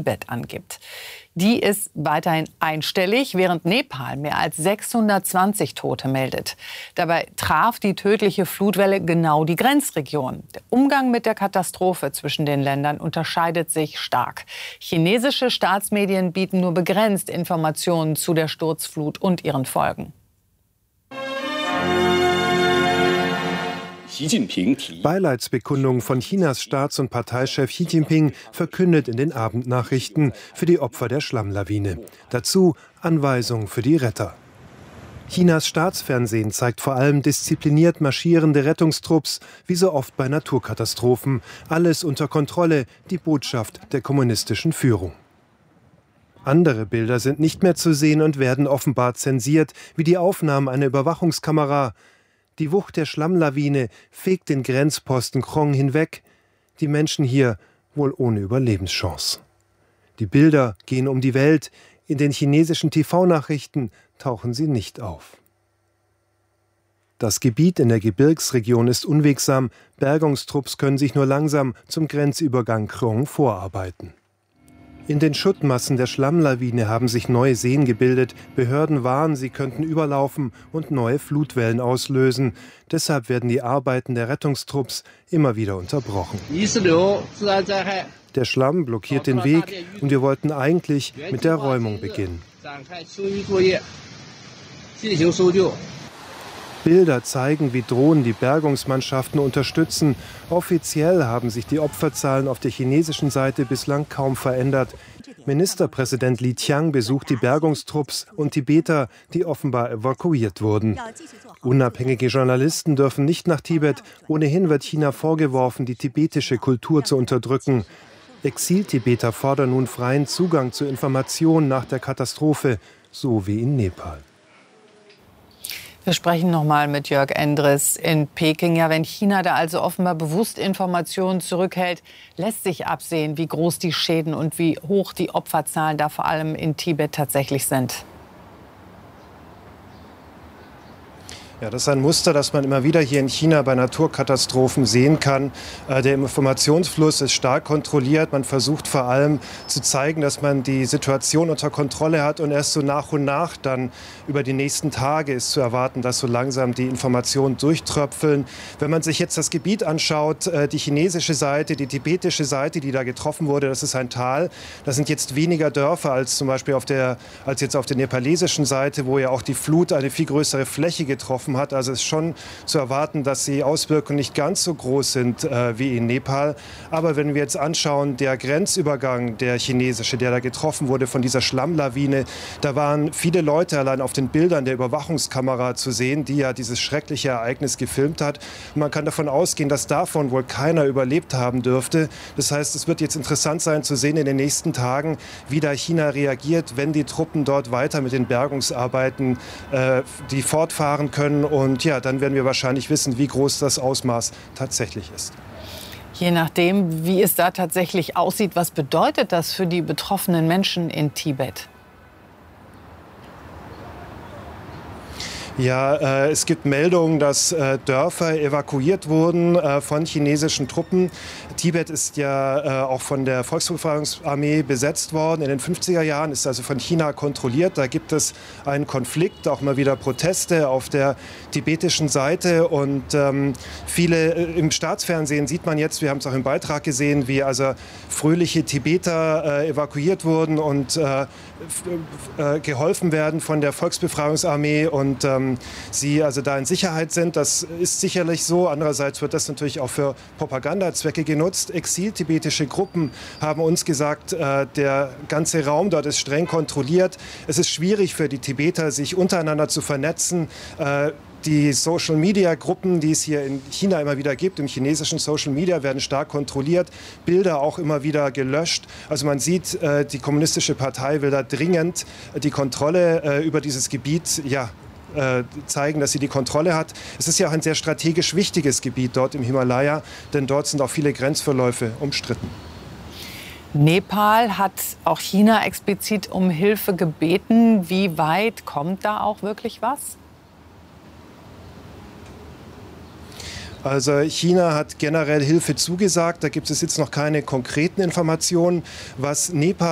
Tibet angibt. Die ist weiterhin einstellig, während Nepal mehr als 620 Tote meldet. Dabei traf die tödliche Flutwelle genau die Grenzregion. Der Umgang mit der Katastrophe zwischen den Ländern unterscheidet sich stark. Chinesische Staatsmedien bieten nur begrenzt Informationen zu der Sturzflut und ihren Folgen. Beileidsbekundung von Chinas Staats- und Parteichef Xi Jinping verkündet in den Abendnachrichten für die Opfer der Schlammlawine. Dazu Anweisungen für die Retter. Chinas Staatsfernsehen zeigt vor allem diszipliniert marschierende Rettungstrupps, wie so oft bei Naturkatastrophen. Alles unter Kontrolle, die Botschaft der kommunistischen Führung. Andere Bilder sind nicht mehr zu sehen und werden offenbar zensiert, wie die Aufnahmen einer Überwachungskamera. Die Wucht der Schlammlawine fegt den Grenzposten Krong hinweg. Die Menschen hier wohl ohne Überlebenschance. Die Bilder gehen um die Welt. In den chinesischen TV-Nachrichten tauchen sie nicht auf. Das Gebiet in der Gebirgsregion ist unwegsam. Bergungstrupps können sich nur langsam zum Grenzübergang Krong vorarbeiten. In den Schuttmassen der Schlammlawine haben sich neue Seen gebildet. Behörden warnen, sie könnten überlaufen und neue Flutwellen auslösen. Deshalb werden die Arbeiten der Rettungstrupps immer wieder unterbrochen. Der Schlamm blockiert den Weg und wir wollten eigentlich mit der Räumung beginnen. Bilder zeigen, wie Drohnen die Bergungsmannschaften unterstützen. Offiziell haben sich die Opferzahlen auf der chinesischen Seite bislang kaum verändert. Ministerpräsident Li Qiang besucht die Bergungstrupps und Tibeter, die offenbar evakuiert wurden. Unabhängige Journalisten dürfen nicht nach Tibet. Ohnehin wird China vorgeworfen, die tibetische Kultur zu unterdrücken. Exil-Tibeter fordern nun freien Zugang zu Informationen nach der Katastrophe, so wie in Nepal. Wir sprechen noch mal mit Jörg Endres in Peking. Ja, wenn China da also offenbar bewusst Informationen zurückhält, lässt sich absehen, wie groß die Schäden und wie hoch die Opferzahlen da vor allem in Tibet tatsächlich sind. Ja, das ist ein Muster, das man immer wieder hier in China bei Naturkatastrophen sehen kann. Der Informationsfluss ist stark kontrolliert. Man versucht vor allem zu zeigen, dass man die Situation unter Kontrolle hat. Und erst so nach und nach dann über die nächsten Tage ist zu erwarten, dass so langsam die Informationen durchtröpfeln. Wenn man sich jetzt das Gebiet anschaut, die chinesische Seite, die tibetische Seite, die da getroffen wurde, das ist ein Tal. Das sind jetzt weniger Dörfer als zum Beispiel als jetzt auf der nepalesischen Seite, wo ja auch die Flut eine viel größere Fläche getroffen hat. Also es ist schon zu erwarten, dass die Auswirkungen nicht ganz so groß sind wie in Nepal. Aber wenn wir jetzt anschauen, der Grenzübergang, der chinesische, der da getroffen wurde von dieser Schlammlawine, da waren viele Leute allein auf den Bildern der Überwachungskamera zu sehen, die ja dieses schreckliche Ereignis gefilmt hat. Und man kann davon ausgehen, dass davon wohl keiner überlebt haben dürfte. Das heißt, es wird jetzt interessant sein zu sehen in den nächsten Tagen, wie da China reagiert, wenn die Truppen dort weiter mit den Bergungsarbeiten die fortfahren können. Und ja, dann werden wir wahrscheinlich wissen, wie groß das Ausmaß tatsächlich ist. Je nachdem, wie es da tatsächlich aussieht, was bedeutet das für die betroffenen Menschen in Tibet? Ja, es gibt Meldungen, dass Dörfer evakuiert wurden von chinesischen Truppen. Tibet ist ja auch von der Volksbefreiungsarmee besetzt worden. In den 50er Jahren ist also von China kontrolliert. Da gibt es einen Konflikt, auch mal wieder Proteste auf der tibetischen Seite. Und viele im Staatsfernsehen sieht man jetzt, wir haben es auch im Beitrag gesehen, wie also fröhliche Tibeter evakuiert wurden und geholfen werden von der Volksbefreiungsarmee und sie also da in Sicherheit sind. Das ist sicherlich so. Andererseits wird das natürlich auch für Propagandazwecke genutzt. Exil-tibetische Gruppen haben uns gesagt, der ganze Raum dort ist streng kontrolliert. Es ist schwierig für die Tibeter, sich untereinander zu vernetzen. Die Social-Media-Gruppen, die es hier in China immer wieder gibt, im chinesischen Social-Media, werden stark kontrolliert, Bilder auch immer wieder gelöscht. Also man sieht, die Kommunistische Partei will da dringend die Kontrolle über dieses Gebiet zeigen, dass sie die Kontrolle hat. Es ist ja auch ein sehr strategisch wichtiges Gebiet dort im Himalaya, denn dort sind auch viele Grenzverläufe umstritten. Nepal hat auch China explizit um Hilfe gebeten. Wie weit kommt da auch wirklich was? Also China hat generell Hilfe zugesagt. Da gibt es jetzt noch keine konkreten Informationen. Was Nepal